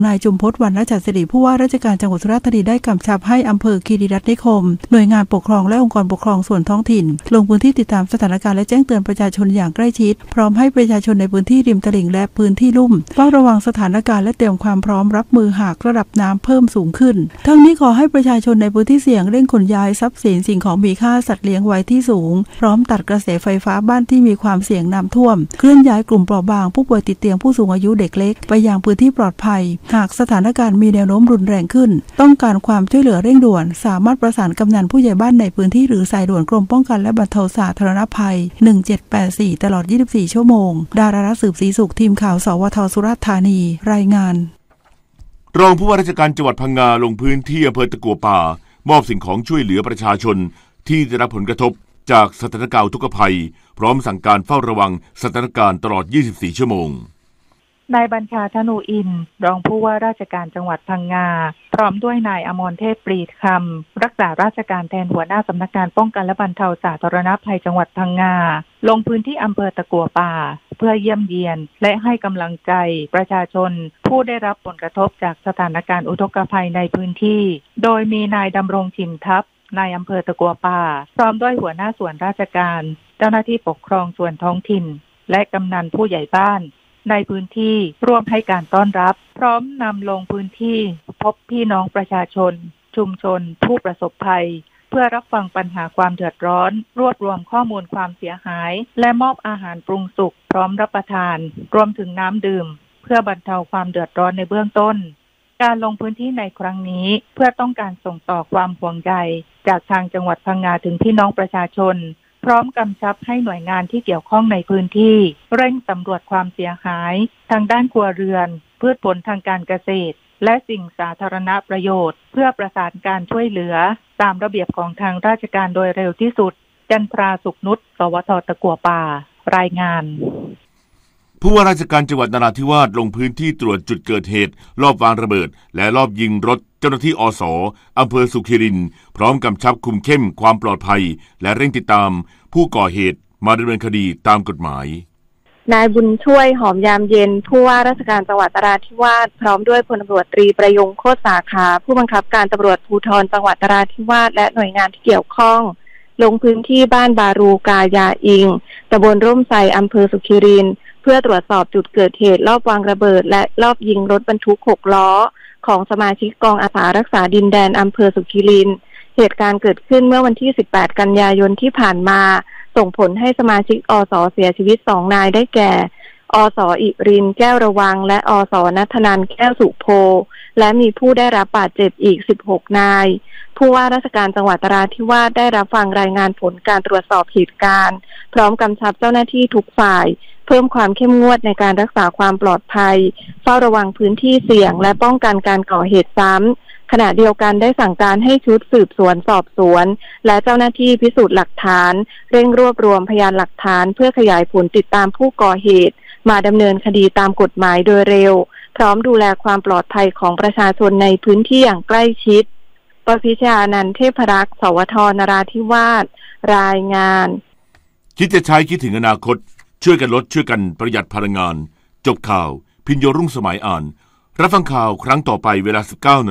นายจุมพจน์ วรรณจัดสิริผู้ว่าราชการจังหวัดสุราษฎร์ธานีได้กำชับให้อำเภอคีรีรัตน์นิคมหน่วยงานปกครองและองค์กรปกครองส่วนท้องถิ่นลงพื้นที่ติดตามสถานการณ์และแจ้งเตือนประชาชนอย่างใกล้ชิดพร้อมให้ประชาชนในพื้นที่ริมตลิ่งและพื้นที่ลุ่มเฝ้าระวังสถานการณ์และเตรียมความพร้อมรับมือหากระดับน้ำเพิ่มสูงขึ้นทั้งนี้ขอให้ประชาชนในพื้นที่เสี่ยงเร่งขนย้ายทรัพย์สินสิ่งของมีค่าสัตว์เลี้ยงไว้ที่สูงพร้อมตัดกระแสไฟฟ้าบ้านที่มีความเสี่ยงน้ำท่วมเคลื่อนย้ายกลุ่มเปราะบางผู้ป่วยติดเตียงผู้สูงอายุเด็กเล็กไปยังพื้นที่ปลอดภัยหากสถานการณ์มีแนวโน้มรุนแรงขึ้นต้องการความช่วยเหลือเร่งด่วนสามารถประสานกำนันผู้ใหญ่บ้านในพื้นที่หรือสายด่วนกรมป้องกันและบรรเทาสาธารณภัย1784ตลอด24ชั่วโมงดารารัตน์สืบศรีสุขทีมข่าวสวทสุราษฎร์ธานีรายงานรองผู้ว่าราชการจังหวัดพังงาลงพื้นที่อำเภอตะกั่วป่ามอบสิ่งของช่วยเหลือประชาชนที่ได้รับผลกระทบจากสถานการณ์อุทกภัยพร้อมสั่งการเฝ้าระวังสถานการณ์ตลอด24ชั่วโมงนายบัญชาธนูอินทร์รองผู้ว่าราชการจังหวัดพังงาพร้อมด้วยนายอมรเทพปรีดคำรักษาราชการแทนหัวหน้าสำนักงานป้องกันและบรรเทาสาธารณภัยจังหวัดพังงาลงพื้นที่อำเภอตะกั่วป่าเพื่อเยี่ยมเยียนและให้กำลังใจประชาชนผู้ได้รับผลกระทบจากสถานการณ์อุทกภัยในพื้นที่โดยมีนายดำรงชิมทัพนายอำเภอตะกั่วป่าพร้อมด้วยหัวหน้าส่วนราชการเจ้าหน้าที่ปกครองส่วนท้องถิ่นและกำนันผู้ใหญ่บ้านในพื้นที่ร่วมให้การต้อนรับพร้อมนำลงพื้นที่พบพี่น้องประชาชนชุมชนผู้ประสบภัยเพื่อรับฟังปัญหาความเดือดร้อนรวบรวมข้อมูลความเสียหายและมอบอาหารปรุงสุกพร้อมรับประทานรวมถึงน้ำดื่มเพื่อบรรเทาความเดือดร้อนในเบื้องต้นการลงพื้นที่ในครั้งนี้เพื่อต้องการส่งต่อความห่วงใยจากทางจังหวัดพังงาถึงพี่น้องประชาชนพร้อมกำชับให้หน่วยงานที่เกี่ยวข้องในพื้นที่เร่งสำรวจความเสียหายทางด้านครัวเรือนพืชผลทางการเกษตรและสิ่งสาธารณประโยชน์เพื่อประสานการช่วยเหลือตามระเบียบของทางราชการโดยเร็วที่สุดจันทราสุขนุชสวทตะกั่วป่ารายงานผู้ว่าราชการจังหวัดนราธิวาสลงพื้นที่ตรวจจุดเกิดเหตุลอบวางระเบิดและลอบยิงรถเจ้าหน้าที่อส.อำเภอสุขิรินทร์พร้อมกำชับคุมเข้มความปลอดภัยและเร่งติดตามผู้ก่อเหตุมาดำเนินคดีตามกฎหมายนายบุญช่วยหอมยามเย็นผู้ว่าราชการจังหวัดนราธิวาสพร้อมด้วยพลตำรวจตรีประยงโคตรสาขาผู้บังคับการตำรวจภูธรจังหวัดนราธิวาสและหน่วยงานที่เกี่ยวข้องลงพื้นที่บ้านบารูกายาอิงตำบลร่มไทรอำเภอสุขิรินทร์เพื่อตรวจสอบจุดเกิดเหตุลอบวางระเบิดและลอบยิงรถบรรทุก6ล้อของสมาชิกกองอาสารักษาดินแดนอำเภอสุขิรินทร์เหตุการณ์เกิดขึ้นเมื่อวันที่18กันยายนที่ผ่านมาส่งผลให้สมาชิกอส.เสียชีวิต2นายได้แก่อส.อิรินแก้วระวังและอส.ณัฐนันท์แก้วสุโพและมีผู้ได้รับบาดเจ็บอีก16นายผู้ว่าราชการจังหวัดนราธิวาสได้รับฟังรายงานผลการตรวจสอบเหตุการณ์พร้อมกำชับเจ้าหน้าที่ทุกฝ่ายเพิ่มความเข้มงวดในการรักษาความปลอดภัยเฝ้าระวังพื้นที่เสี่ยงและป้องกันการก่อเหตุซ้ำขณะเดียวกันได้สั่งการให้ชุดสืบสวนสอบสวนและเจ้าหน้าที่พิสูจน์หลักฐานเร่งรวบรวมพยานหลักฐานเพื่อขยายผลติดตามผู้ก่อเหตุมาดำเนินคดีตามกฎหมายโดยเร็วพร้อมดูแลความปลอดภัยของประชาชนในพื้นที่อย่างใกล้ชิดปพิชญานันท์เทพรักษ์สวทนราธิวาสรายงานคิดจะใช้คิดถึงอนาคตช่วยกันลดช่วยกันประหยัดพลังงานจบข่าวพิญโยรุ่งสมัยอ่านรับฟังข่าวครั้งต่อไปเวลา 19:00 น.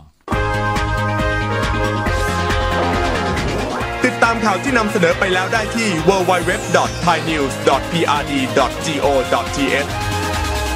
ติดตามข่าวที่นำเสนอไปแล้วได้ที่ www.thainews.prd.go.th